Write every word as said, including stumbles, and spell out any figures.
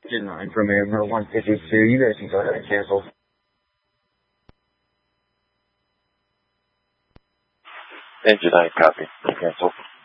Engine nine from Air one fifty-two. You guys can go ahead and cancel. Engine nine, copy. Cancel.